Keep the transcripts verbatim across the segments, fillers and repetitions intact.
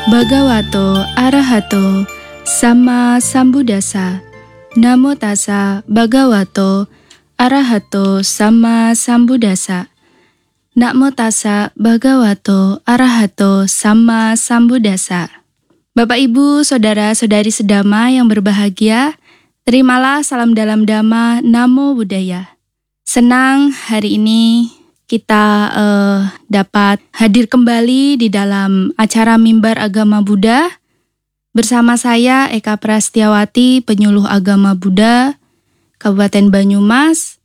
Bhagavato Arahato Sama Sambuddhassa. Namo tassa Bhagavato Arahato Sama Sambuddhassa. Namo tassa Bhagavato Arahato Sama Sambuddhassa. Bapak Ibu, Saudara-saudari sedama yang berbahagia, terimalah salam dalam Dhamma Namo Buddhaya. Senang hari ini kita uh, dapat hadir kembali di dalam acara Mimbar Agama Buddha bersama saya Eka Prastiawati, penyuluh agama Buddha Kabupaten Banyumas.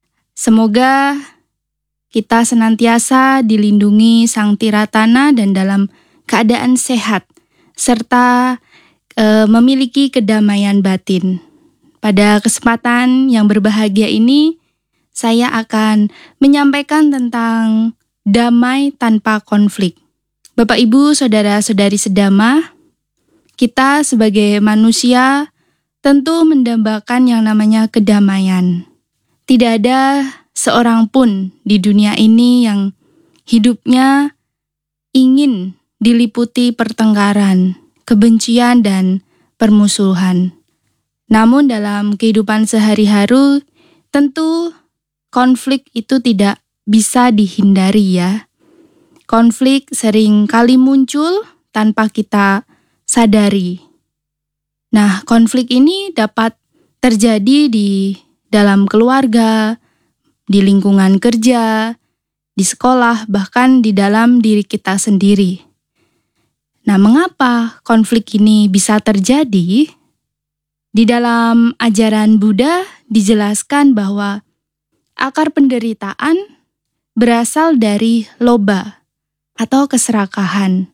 Semoga kita senantiasa dilindungi Sang Tiratana dan dalam keadaan sehat serta uh, memiliki kedamaian batin. Pada kesempatan yang berbahagia ini, saya akan menyampaikan tentang damai tanpa konflik. Bapak, Ibu, Saudara-saudari sedama, kita sebagai manusia tentu mendambakan yang namanya kedamaian. Tidak ada seorang pun di dunia ini yang hidupnya ingin diliputi pertengkaran, kebencian, dan permusuhan. Namun dalam kehidupan sehari-hari tentu konflik itu tidak bisa dihindari ya. Konflik sering kali muncul tanpa kita sadari. Nah, konflik ini dapat terjadi di dalam keluarga, di lingkungan kerja, di sekolah, bahkan di dalam diri kita sendiri. Nah, mengapa konflik ini bisa terjadi? Di dalam ajaran Buddha dijelaskan bahwa akar penderitaan berasal dari loba atau keserakahan.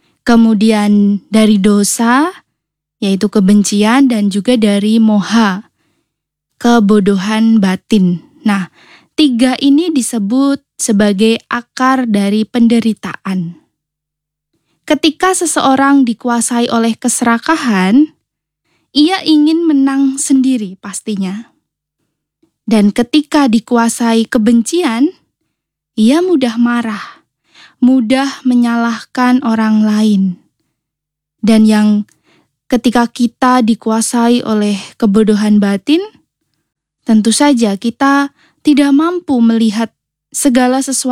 Kemudian dari dosa, yaitu kebencian, dan juga dari moha, kebodohan batin. Nah, tiga ini disebut sebagai akar dari penderitaan. Ketika seseorang dikuasai oleh keserakahan, ia ingin menang sendiri pastinya. Dan ketika dikuasai kebencian, ia mudah marah, mudah menyalahkan orang lain. Dan yang ketika kita dikuasai oleh kebodohan batin, tentu saja kita tidak mampu melihat segala sesuatu